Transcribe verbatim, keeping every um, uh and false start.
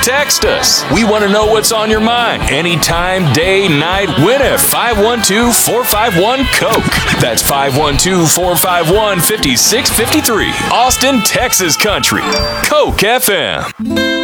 Text us. We want to know what's on your mind. Anytime, day, night. Win at five one two, four five one, COKE. That's five one two, four five one, five six five three. Austin, Texas country. COKE F M.